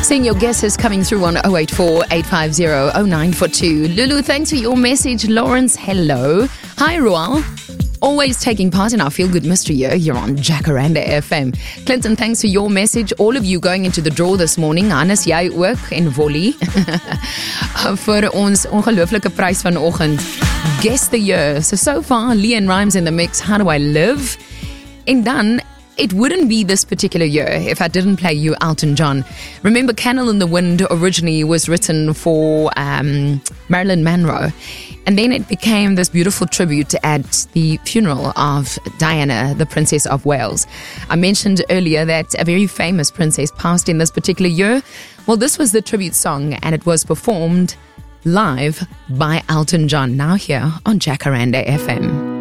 Seeing your guesses coming through on 084 850 0942. Lulu, thanks for your message. Lawrence, hello. Hi, Rual. Always taking part in our Feel Good Mystery Year. You're on Jacaranda FM. Clinton, thanks for your message. All of you going into the draw this morning. Hannes, jy ook en Volley. Vir ons ongelooflike prys vanoggend. Guess the year. So far, Leanne Rhymes in the mix. How do I live? And dan, it wouldn't be this particular year if I didn't play you Elton John. Remember, Candle in the Wind originally was written for Marilyn Monroe. And then it became this beautiful tribute at the funeral of Diana, the Princess of Wales. I mentioned earlier that a very famous princess passed in this particular year. Well, this was the tribute song, and it was performed live by Elton John, now here on Jacaranda FM.